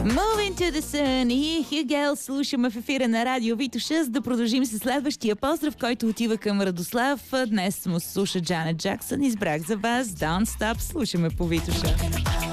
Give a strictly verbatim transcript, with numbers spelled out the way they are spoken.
Moving to the Sun и Хюгел слушаме в ефира на радио Витоша, за да продължим с следващия поздрав, който отива към Радослав. Днес му слуша Джанет Джаксън. Избрах за вас Don't Stop. Слушаме по Витоша.